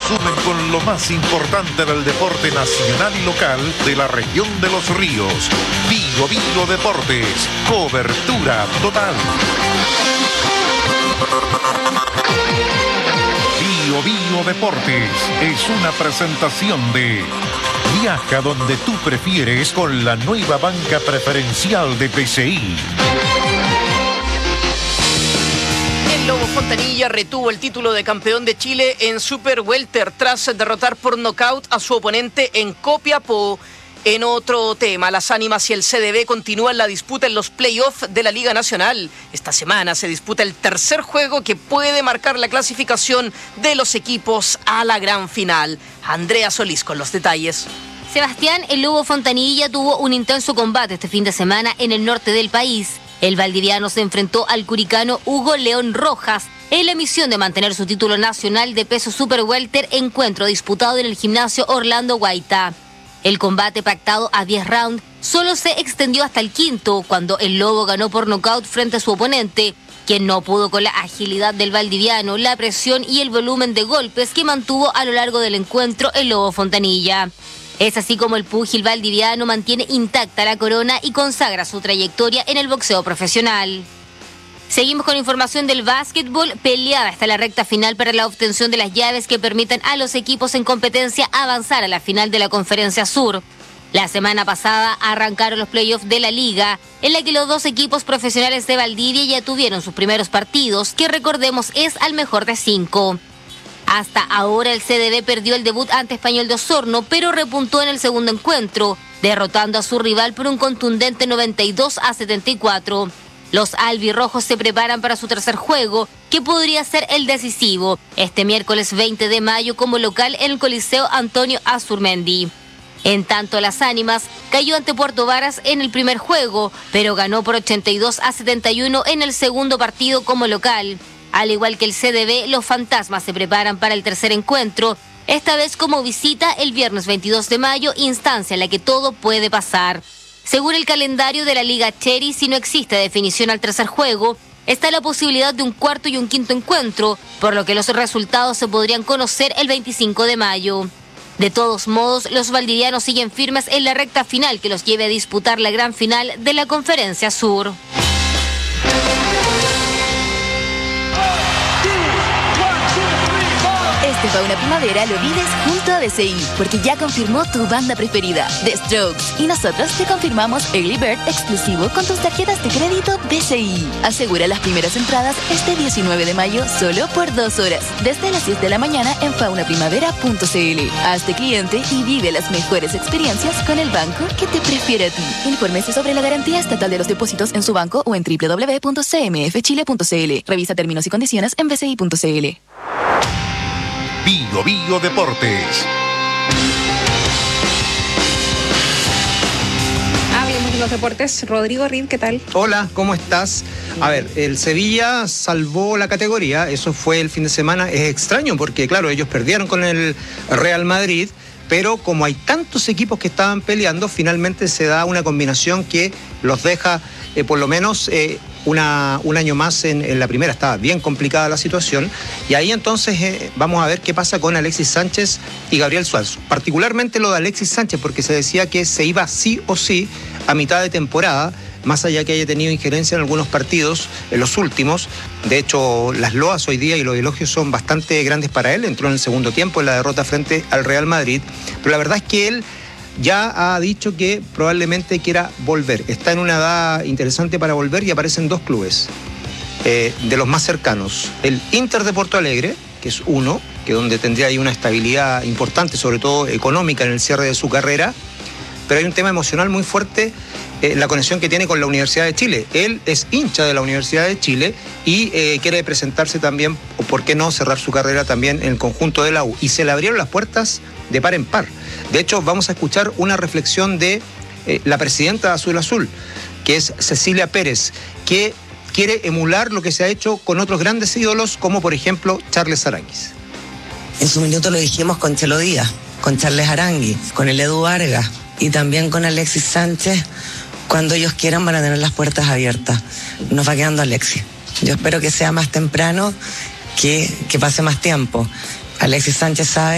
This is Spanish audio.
resumen con lo más importante del deporte nacional y local de la región de Los Ríos. Bio Bio Deportes, cobertura total. Bio Bio Deportes es una presentación de Viaja donde tú prefieres con la nueva banca preferencial de PCI. El Lobo Fontanilla retuvo el título de campeón de Chile en Super Welter tras derrotar por nocaut a su oponente en Copiapó. En otro tema, las Ánimas y el CDB continúan la disputa en los playoffs de la Liga Nacional. Esta semana se disputa el tercer juego que puede marcar la clasificación de los equipos a la gran final. Andrea Solís con los detalles. Sebastián, el Lobo Fontanilla tuvo un intenso combate este fin de semana en el norte del país. El valdiviano se enfrentó al curicano Hugo León Rojas en la misión de mantener su título nacional de peso super welter, encuentro disputado en el gimnasio Orlando Guaita. El combate pactado a 10 rounds solo se extendió hasta el quinto, cuando el Lobo ganó por nocaut frente a su oponente, quien no pudo con la agilidad del valdiviano, la presión y el volumen de golpes que mantuvo a lo largo del encuentro el Lobo Fontanilla. Es así como el púgil valdiviano mantiene intacta la corona y consagra su trayectoria en el boxeo profesional. Seguimos con información del básquetbol. Peleada está la recta final para la obtención de las llaves que permitan a los equipos en competencia avanzar a la final de la Conferencia Sur. La semana pasada arrancaron los playoffs de la liga, en la que los dos equipos profesionales de Valdivia ya tuvieron sus primeros partidos, que recordemos es al mejor de 5. Hasta ahora el CDB perdió el debut ante Español de Osorno, pero repuntó en el segundo encuentro, derrotando a su rival por un contundente 92-74. Los albirrojos se preparan para su tercer juego, que podría ser el decisivo, este miércoles 20 de mayo como local en el Coliseo Antonio Azurmendi. En tanto, las Ánimas cayó ante Puerto Varas en el primer juego, pero ganó por 82-71 en el segundo partido como local. Al igual que el CDB, los Fantasmas se preparan para el tercer encuentro, esta vez como visita el viernes 22 de mayo, instancia en la que todo puede pasar. Según el calendario de la Liga Cherry, si no existe definición al tercer juego, está la posibilidad de un cuarto y un quinto encuentro, por lo que los resultados se podrían conocer el 25 de mayo. De todos modos, los valdivianos siguen firmes en la recta final que los lleve a disputar la gran final de la Conferencia Sur. Este Fauna Primavera lo vives junto a BCI, porque ya confirmó tu banda preferida, The Strokes. Y nosotros te confirmamos Early Bird exclusivo con tus tarjetas de crédito BCI. Asegura las primeras entradas este 19 de mayo solo por 2 horas, desde las 10 de la mañana en faunaprimavera.cl. Hazte cliente y vive las mejores experiencias con el banco que te prefiere a ti. Infórmese sobre la garantía estatal de los depósitos en su banco o en www.cmfchile.cl. Revisa términos y condiciones en bci.cl. Bio Bio Deportes. Hablemos de los deportes. Rodrigo Rin, ¿qué tal? Hola, ¿cómo estás? A ver, el Sevilla salvó la categoría, eso fue el fin de semana. Es extraño porque, claro, ellos perdieron con el Real Madrid, pero como hay tantos equipos que estaban peleando, finalmente se da una combinación que los deja, por lo menos... un año más en la primera. Estaba bien complicada la situación y ahí entonces vamos a ver qué pasa con Alexis Sánchez y Gabriel Suazo. Particularmente lo de Alexis Sánchez, porque se decía que se iba sí o sí a mitad de temporada, más allá que haya tenido injerencia en algunos partidos, en los últimos. De hecho, las loas hoy día y los elogios son bastante grandes para él. Entró en el segundo tiempo en la derrota frente al Real Madrid, pero la verdad es que él ya ha dicho que probablemente quiera volver. Está en una edad interesante para volver y aparecen dos clubes de los más cercanos. El Inter de Porto Alegre, que es uno, que donde tendría ahí una estabilidad importante, sobre todo económica en el cierre de su carrera, pero hay un tema emocional muy fuerte, la conexión que tiene con la Universidad de Chile. Él es hincha de la Universidad de Chile y quiere presentarse también, o por qué no, cerrar su carrera también en el conjunto de la U. Y se le abrieron las puertas de par en par. De hecho, vamos a escuchar una reflexión de la presidenta de Azul Azul, que es Cecilia Pérez, que quiere emular lo que se ha hecho con otros grandes ídolos, como por ejemplo Charles Aránguiz. En su minuto lo dijimos con Chelo Díaz, con Charles Aránguiz, con el Edu Vargas y también con Alexis Sánchez. Cuando ellos quieran van a tener las puertas abiertas. Nos va quedando Alexis. Yo espero que sea más temprano, que pase más tiempo. Alexis Sánchez sabe